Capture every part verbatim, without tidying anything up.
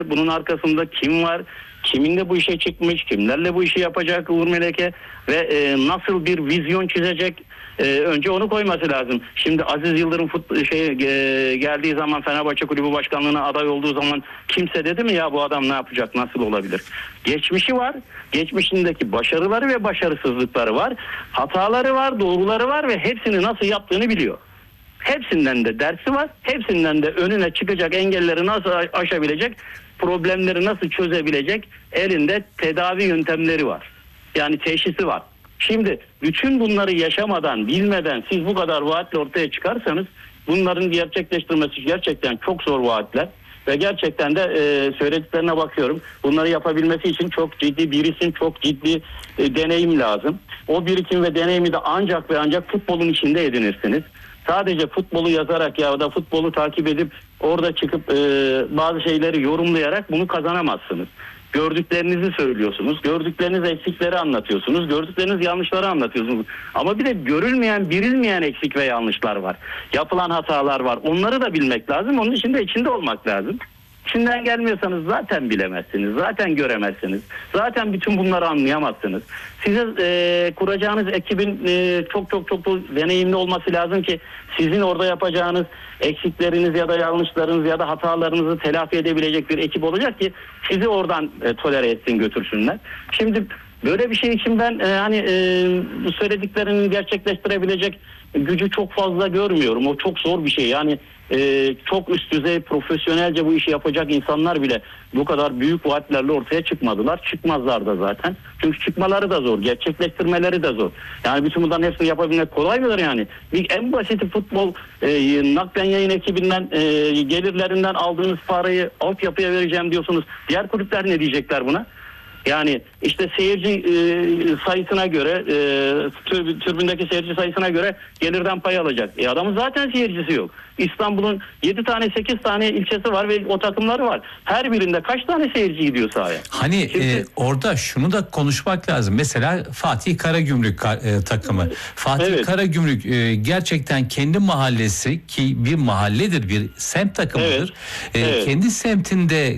Bunun arkasında kim var? Kiminle bu işe çıkmış? Kimlerle bu işi yapacak Uğur Meleke? Ve e, nasıl bir vizyon çizecek? E, önce onu koyması lazım. Şimdi Aziz Yıldırım fut, şey, e, geldiği zaman, Fenerbahçe Kulübü Başkanlığı'na aday olduğu zaman kimse dedi mi ya bu adam ne yapacak? Nasıl olabilir? Geçmişi var. Geçmişindeki başarıları ve başarısızlıkları var. Hataları var, doğruları var ve hepsini nasıl yaptığını biliyor. Hepsinden de dersi var. Hepsinden de önüne çıkacak engelleri nasıl aşabilecek, problemleri nasıl çözebilecek elinde tedavi yöntemleri var. Yani teşhisi var. Şimdi bütün bunları yaşamadan, bilmeden siz bu kadar vaatle ortaya çıkarsanız bunların gerçekleştirmesi gerçekten çok zor vaatler. Ve gerçekten de e, söylediklerine bakıyorum. Bunları yapabilmesi için çok ciddi birisin, çok ciddi e, deneyim lazım. O birikim ve deneyimi de ancak ve ancak futbolun içinde edinirsiniz. Sadece futbolu yazarak ya da futbolu takip edip orada çıkıp e, bazı şeyleri yorumlayarak bunu kazanamazsınız. Gördüklerinizi söylüyorsunuz, gördükleriniz eksikleri anlatıyorsunuz, gördükleriniz yanlışları anlatıyorsunuz. Ama bir de görülmeyen, bilinmeyen eksik ve yanlışlar var. Yapılan hatalar var. Onları da bilmek lazım. Onun için de içinde olmak lazım. İçinden gelmiyorsanız zaten bilemezsiniz, zaten göremezsiniz, zaten bütün bunları anlayamazsınız. Size e, kuracağınız ekibin e, çok çok çok deneyimli olması lazım ki sizin orada yapacağınız eksikleriniz ya da yanlışlarınız ya da hatalarınızı telafi edebilecek bir ekip olacak ki sizi oradan e, tolere etsin, götürsünler. Şimdi böyle bir şey için ben e, hani e, bu söylediklerinin gerçekleştirebilecek gücü çok fazla görmüyorum. O çok zor bir şey. Yani e, çok üst düzey profesyonelce bu işi yapacak insanlar bile bu kadar büyük vaatlerle ortaya çıkmadılar. Çıkmazlar da zaten. Çünkü çıkmaları da zor. Gerçekleştirmeleri de zor. Yani bütün bunların hepsini yapabilmek kolay mıdır yani? Bir en basiti futbol e, naklen yayın ekibinden e, gelirlerinden aldığınız parayı altyapıya vereceğim diyorsunuz. Diğer kulüpler ne diyecekler buna? Yani işte seyirci e, sayısına göre e, tür, türbündeki seyirci sayısına göre gelirden pay alacak. E adamın zaten seyircisi yok. İstanbul'un yedi tane sekiz tane ilçesi var ve o takımları var. Her birinde kaç tane seyirci gidiyor sahaya? Hani Şimdi, e, orada şunu da konuşmak lazım. Mesela Fatih Karagümrük e, takımı. Fatih evet. Karagümrük e, gerçekten kendi mahallesi ki bir mahalledir, bir semt takımıdır. Evet. E, evet. Kendi semtinde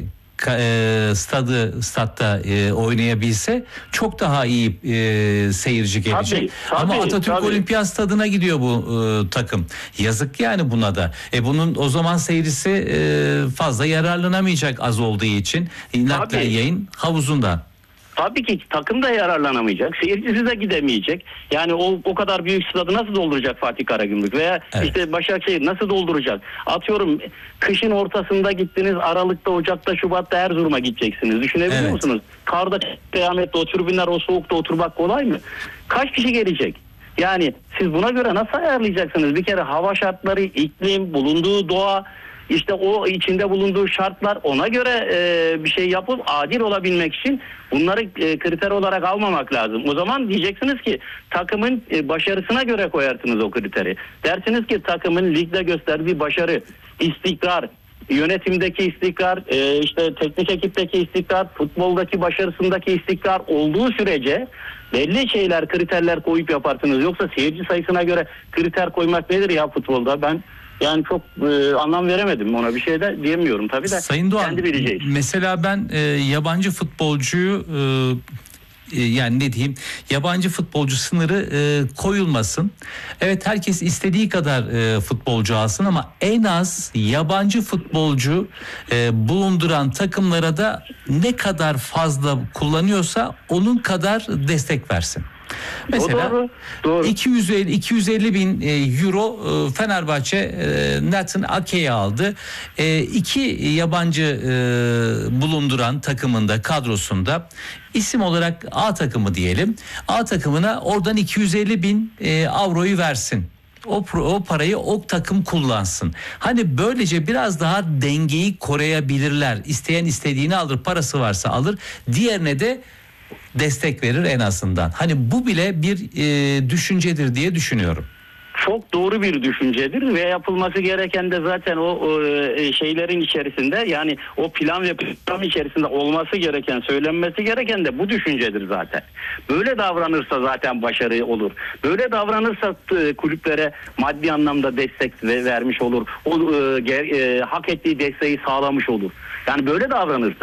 E, stadı statta e, oynayabilse çok daha iyi e, seyirci gelecek. Tabii, tabii, ama Atatürk tabii. Olimpiyat Stadı'na gidiyor bu e, takım. Yazık yani buna da. E bunun o zaman seyircisi e, fazla yararlanamayacak az olduğu için. Naklen yayın havuzunda. Tabii ki takım da yararlanamayacak. Seyircisi de gidemeyecek. Yani o o kadar büyük stadı nasıl dolduracak Fatih Karagümrük? Veya evet. işte Başakşehir nasıl dolduracak? Atıyorum kışın ortasında gittiniz, Aralık'ta, Ocak'ta, Şubat'ta Erzurum'a gideceksiniz. Düşünebiliyor evet. musunuz? Karda, kıyamette o tribünler o soğukta oturmak kolay mı? Kaç kişi gelecek? Yani siz buna göre nasıl ayarlayacaksınız? Bir kere hava şartları, iklim, bulunduğu doğa, İşte o içinde bulunduğu şartlar, ona göre e, bir şey yapıp adil olabilmek için bunları e, kriter olarak almamak lazım. O zaman diyeceksiniz ki takımın e, başarısına göre koyarsınız o kriteri. Dersiniz ki takımın ligde gösterdiği başarı, istikrar, yönetimdeki istikrar, e, işte teknik ekipteki istikrar, futboldaki başarısındaki istikrar olduğu sürece belli şeyler, kriterler koyup yaparsınız. Yoksa seyirci sayısına göre kriter koymak nedir ya futbolda? Ben Yani çok e, anlam veremedim ona, bir şey de diyemiyorum tabii de. Sayın Doğan, mesela ben e, yabancı futbolcuyu e, e, yani ne diyeyim, yabancı futbolcu sınırı e, koyulmasın. Evet, herkes istediği kadar e, futbolcu alsın ama en az yabancı futbolcu e, bulunduran takımlara da ne kadar fazla kullanıyorsa onun kadar destek versin. Mesela doğru, doğru. iki yüz elli iki yüz elli bin euro Fenerbahçe Nathan Ake'yi aldı. E, iki yabancı e, bulunduran takımında, kadrosunda isim olarak A takımı diyelim. A takımına oradan iki yüz elli bin e, avroyu versin. O, o parayı o takım kullansın. Hani böylece biraz daha dengeyi koruyabilirler. İsteyen istediğini alır, parası varsa alır. Diğerine de destek verir en azından. Hani bu bile bir e, düşüncedir diye düşünüyorum. Çok doğru bir düşüncedir ve yapılması gereken de zaten o, o şeylerin içerisinde, yani o plan ve program içerisinde olması gereken, söylenmesi gereken de bu düşüncedir zaten. Böyle davranırsa zaten başarı olur. Böyle davranırsa kulüplere maddi anlamda destek vermiş olur. O e, e, hak ettiği desteği sağlamış olur. Yani böyle davranırsa